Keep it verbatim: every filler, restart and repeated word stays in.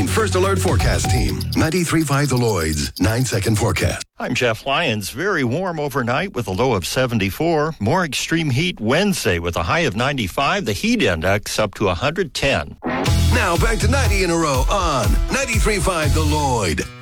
First Alert Forecast Team. ninety-three point five The Lloyd's nine-second forecast. I'm Jeff Lyons. Very warm overnight with a low of seventy-four. More extreme heat Wednesday with a high of ninety-five. The heat index up to one hundred ten. Now back to ninety in a row on ninety-three point five The Lloyd.